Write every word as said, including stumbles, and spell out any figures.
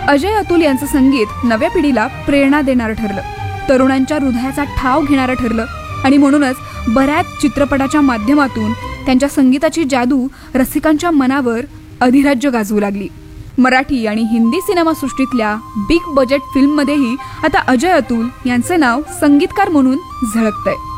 अजय अतुल यांचं संगीत नव्या पिढीला प्रेरणा देणारं ठरलं, तरुणांच्या हृदयाचा ठाव घेणारं ठरलं आणि म्हणूनच बऱ्याच चित्रपटाच्या माध्यमातून त्यांच्या संगीताची जादू रसिकांच्या मनावर अधिराज्य गाजवू लागली. मराठी आणि हिंदी सिनेमासृष्टीतल्या बिग बजेट फिल्ममध्येही आता अजय अतुल यांचे नाव संगीतकार म्हणून झळकतंय.